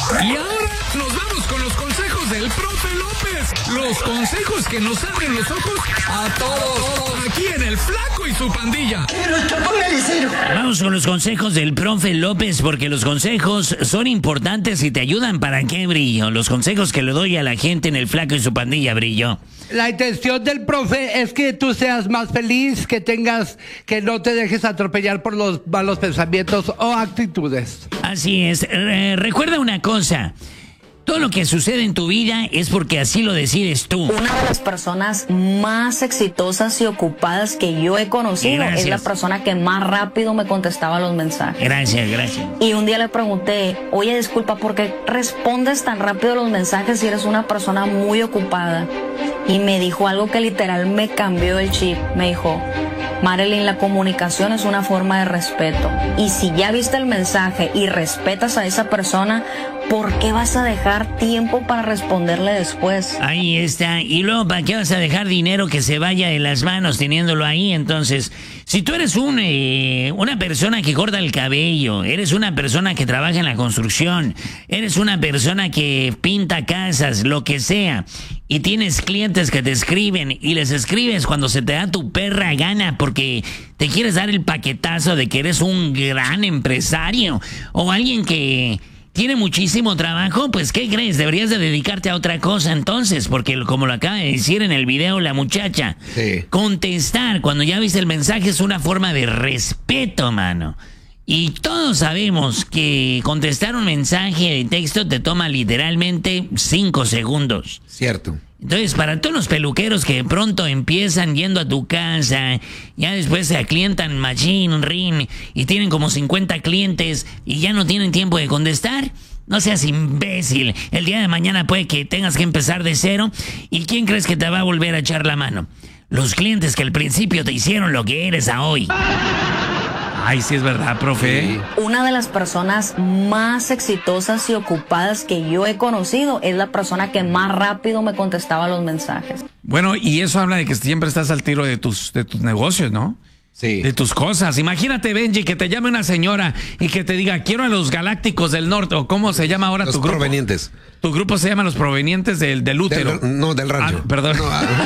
Y ahora nos vamos con los consejos del profe López. Los consejos que nos abren los ojos a todos. Aquí en El Flaco y su pandilla. Vamos con los consejos del profe López, porque los consejos son importantes y te ayudan. ¿Para qué, Brillo? Los consejos que le doy a la gente en El Flaco y su pandilla, Brillo. La intención del profe es que tú seas más feliz, que no te dejes atropellar por los malos pensamientos o actitudes. Así es. Recuerda una cosa. Todo lo que sucede en tu vida es porque así lo decides tú. Una de las personas más exitosas y ocupadas que yo he conocido es la persona que más rápido me contestaba los mensajes. Gracias. Y un día le pregunté, oye, disculpa, ¿por qué respondes tan rápido los mensajes si eres una persona muy ocupada? Y me dijo algo que literal me cambió el chip. Me dijo, Marilyn, la comunicación es una forma de respeto. Y si ya viste el mensaje y respetas a esa persona, ¿por qué vas a dejar tiempo para responderle después? Ahí está. Y luego, ¿para qué vas a dejar dinero que se vaya de las manos teniéndolo ahí? Entonces, si tú eres una persona que corta el cabello, eres una persona que trabaja en la construcción, eres una persona que pinta casas, lo que sea, y tienes clientes que te escriben y les escribes cuando se te da tu perra gana porque te quieres dar el paquetazo de que eres un gran empresario o alguien que tiene muchísimo trabajo, pues ¿qué crees? Deberías de dedicarte a otra cosa entonces, porque como lo acaba de decir en el video la muchacha, sí. Contestar cuando ya viste el mensaje es una forma de respeto, mano. Y todos sabemos que contestar un mensaje de texto te toma literalmente 5 segundos. Cierto. Entonces, para todos los peluqueros que de pronto empiezan yendo a tu casa, ya después se aclientan machín, rin, y tienen como 50 clientes y ya no tienen tiempo de contestar, no seas imbécil. El día de mañana puede que tengas que empezar de cero. ¿Y quién crees que te va a volver a echar la mano? Los clientes que al principio te hicieron lo que eres a hoy. Ay, sí es verdad, profe. Sí. Una de las personas más exitosas y ocupadas que yo he conocido es la persona que más rápido me contestaba los mensajes. Bueno, y eso habla de que siempre estás al tiro de tus negocios, ¿no? Sí. De tus cosas. Imagínate, Benji, que te llame una señora y que te diga, quiero a los Galácticos del Norte, o ¿cómo se llama ahora Los tu grupo? provenientes. Tu grupo se llama Los Provenientes del Útero. Del rancho. Ah, perdón.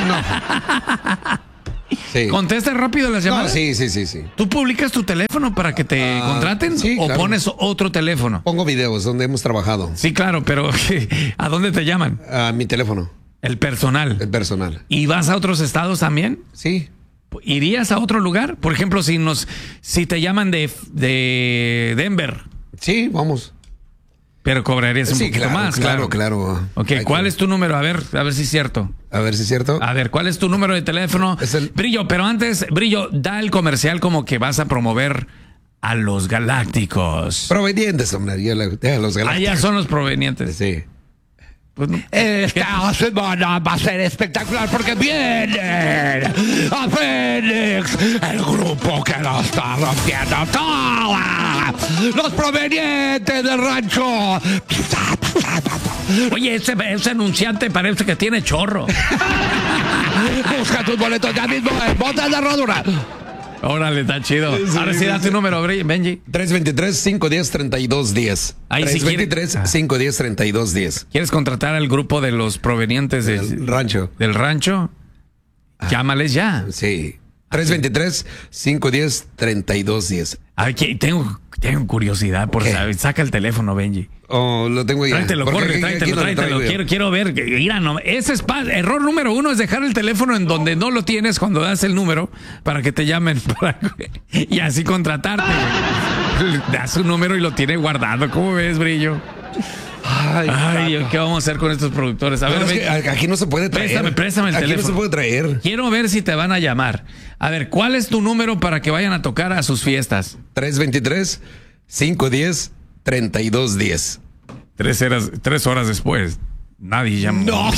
No. Sí. ¿Contestas rápido las llamadas? No, sí. ¿Tú publicas tu teléfono para que te contraten? sí, ¿O claro. pones otro teléfono? Pongo videos donde hemos trabajado. Sí, claro, pero ¿a dónde te llaman? A mi teléfono, El personal. el personal. ¿Y vas a otros estados también? Sí. ¿Irías a otro lugar? Por ejemplo, si te llaman de Denver, Sí, vamos. pero cobrarías un Sí, poquito más, claro. claro. Ok, ¿cuál es tu número? A ver si es cierto. A ver si es cierto. A ver, ¿cuál es tu número de teléfono? Es el- Brillo, pero antes, Brillo, da el comercial como que vas a promover a los Galácticos. Provenientes, hombre. Ya los galácticos. Allá son los provenientes. Sí. Pues no. Esta semana va a ser espectacular porque viene a Phoenix, el grupo que lo está rompiendo toda. Los provenientes del rancho. Oye, ese anunciante parece que tiene chorro. Busca tus boletos ya mismo en Botas de Herradura. Órale, está chido. Ahora sí, da tu número, Benji. 323-510-3210. Ahí sí 323-510-3210. ¿Quieres contratar al grupo de los provenientes El rancho. del rancho? Llámales ya. Sí. 323-510-3210. Ay, que tengo curiosidad por ¿Qué? saber. Saca el teléfono, Benji. Oh, lo tengo ya. Tráetelo, Porque corre, aquí tráetelo. lo traigo yo. Quiero ver. Mira, no, ese es error número 1 es dejar el teléfono en donde no lo tienes cuando das el número para que te llamen y así contratarte. Das un número y lo tiene guardado. ¿Cómo ves, Brillo? Ay, ¿qué vamos a hacer con estos productores? A ver, No, es que aquí no se puede traer. Préstame el aquí teléfono. no se puede traer. Quiero ver si te van a llamar. A ver, ¿cuál es tu número para que vayan a tocar a sus fiestas? 323-510-3210. 3 horas después. Nadie llamó. No.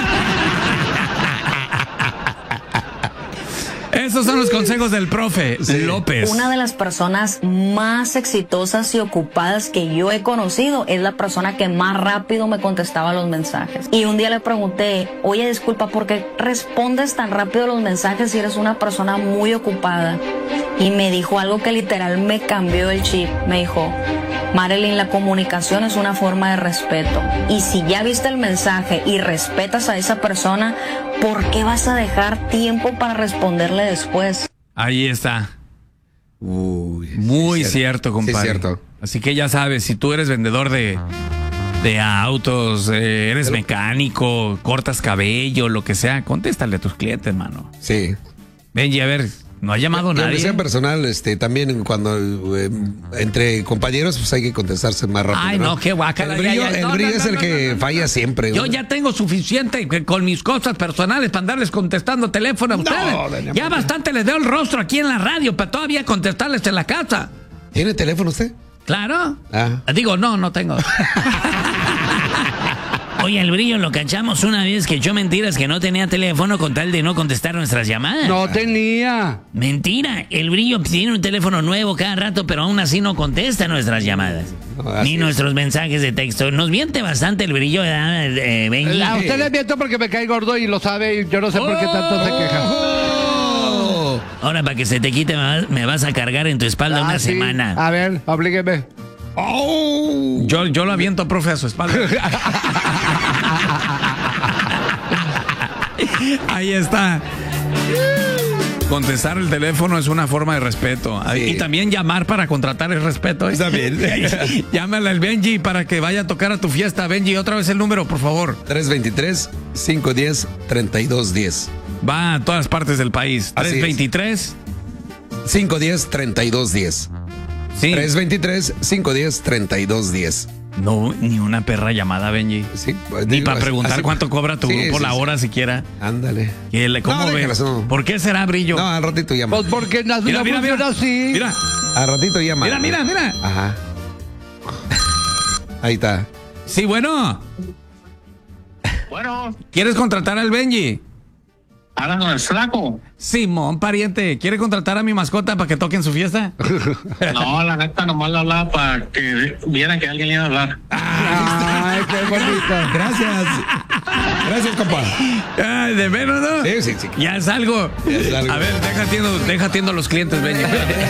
Esos son los consejos del profe López. Una de las personas más exitosas y ocupadas que yo he conocido es la persona que más rápido me contestaba los mensajes. Y un día le pregunté, oye, disculpa, ¿por qué respondes tan rápido los mensajes si eres una persona muy ocupada? Y me dijo algo que literal me cambió el chip. Me dijo, Marilyn, la comunicación es una forma de respeto. Y si ya viste el mensaje y respetas a esa persona, ¿por qué vas a dejar tiempo para responderle después? Ahí está. Uy, Muy sí, cierto, compadre. Sí, cierto. Así que ya sabes, si tú eres vendedor de autos, eres mecánico, cortas cabello, lo que sea, contéstale a tus clientes, mano. Sí. Benji, a ver, no ha llamado Lo que nadie. sea personal, también cuando entre compañeros, pues hay que contestarse más rápido. Ay, no, qué guácala. El brillo, Ya, ya. No, el brillo no, es no, el no, que no, falla siempre. Yo güey. ya tengo suficiente con mis cosas personales para andarles contestando teléfono a ustedes. doña Ya María. bastante les veo el rostro aquí en la radio para todavía contestarles en la casa. ¿Tiene teléfono usted? Claro. Ah. Digo, no tengo. Oye, el brillo lo cachamos una vez que echó mentiras que no tenía teléfono con tal de no contestar nuestras llamadas. No tenía. Mentira, el brillo tiene un teléfono nuevo cada rato, pero aún así no contesta nuestras llamadas. No, así Ni es. nuestros mensajes de texto. Nos miente bastante el brillo, ¿verdad, Benji? A usted le miento porque me cae gordo y lo sabe y yo no sé por qué tanto se queja. Oh. Ahora para que se te quite me vas a cargar en tu espalda una sí. semana. A ver, oblígueme. Yo lo aviento, profe, a su espalda. Ahí está. Contestar el teléfono es una forma de respeto. Sí. Y también llamar para contratar es respeto. También. Llámale al Benji para que vaya a tocar a tu fiesta. Benji, otra vez el número, por favor. 323-510-3210. Va a todas partes del país. Así es. 323. 510-3210. Sí. 323-510-3210. No, ni una perra llamada, Benji. Sí, Ni para preguntar cuánto cobra tu grupo la hora siquiera. Ándale. ¿Cómo No, ves? déjalas, no. ¿Por qué será, Brillo? No, al ratito llama. Pues porque no Mira, funciona así. Mira, Al ratito llama. mira. Ajá. Ahí está. Sí, bueno. Bueno, ¿Quieres contratar al Benji? hablan con el flaco. Simón, pariente, ¿quiere contratar a mi mascota para que toque en su fiesta? No, la neta nomás le hablaba para que vieran que alguien le iba a hablar. Ay, qué bonito. Gracias. Gracias, compa. Ay, de menos, ¿no? Sí. Ya es algo. Ya es algo. A ver, deja atiendo a los clientes, Benji.